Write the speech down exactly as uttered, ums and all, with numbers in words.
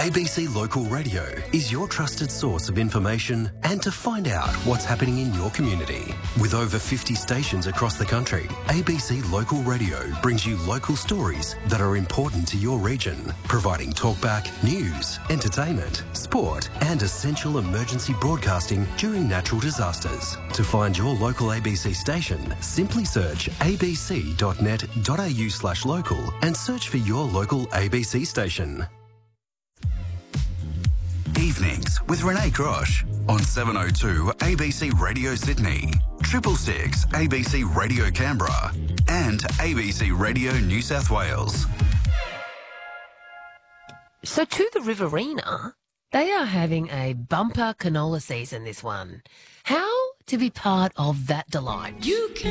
A B C Local Radio is your trusted source of information and to find out what's happening in your community. With over fifty stations across the country, A B C Local Radio brings you local stories that are important to your region, providing talkback, news, entertainment, sport and essential emergency broadcasting during natural disasters. To find your local A B C station, simply search abc.net.au slash local and search for your local A B C station. Evenings with Renee Grosh on seven oh two A B C Radio Sydney, Triple Six A B C Radio Canberra and A B C Radio New South Wales. So to the Riverina, they are having a bumper canola season this one. How to be part of that delight? You can